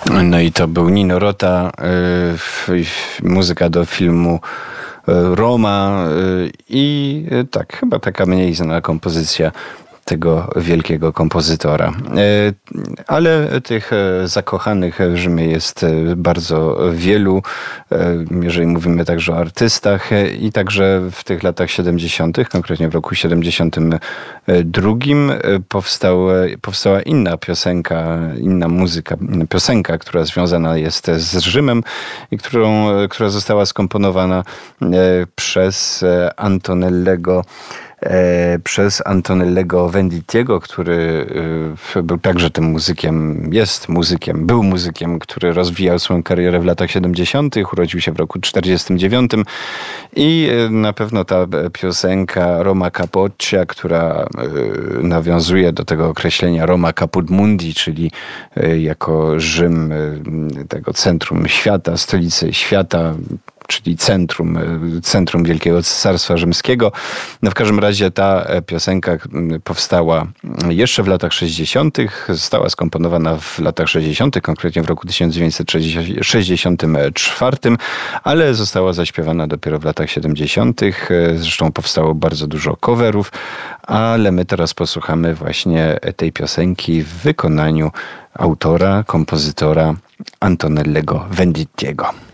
No i to był Nino Rota, muzyka do filmu Roma i tak, chyba taka mniej znana kompozycja tego wielkiego kompozytora. Ale tych zakochanych w Rzymie jest bardzo wielu, jeżeli mówimy także o artystach i także w tych latach 70., konkretnie w roku 72 powstała inna piosenka, inna muzyka, piosenka, która związana jest z Rzymem i która została skomponowana przez Antonellego Venditiego, który był także tym muzykiem, był muzykiem, który rozwijał swoją karierę w latach 70., urodził się w roku 49 i na pewno ta piosenka Roma Capoccia, która nawiązuje do tego określenia Roma Caput Mundi, czyli jako Rzym tego centrum świata, stolicy świata, czyli centrum Wielkiego Cesarstwa Rzymskiego. No w każdym razie ta piosenka powstała jeszcze w latach 60., została skomponowana w latach 60., konkretnie w roku 1964, ale została zaśpiewana dopiero w latach 70. Zresztą powstało bardzo dużo coverów, ale my teraz posłuchamy właśnie tej piosenki w wykonaniu autora, kompozytora Antonellego Venditiego.